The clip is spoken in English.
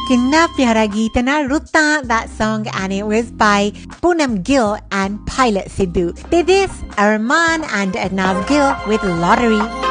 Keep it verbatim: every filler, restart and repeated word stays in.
किन्ना प्यारा गीत है ना रुता, that song, and it was by Poonam Gill and Pilot Sidhu. They this Arman and Adnaz Gill with Lottery.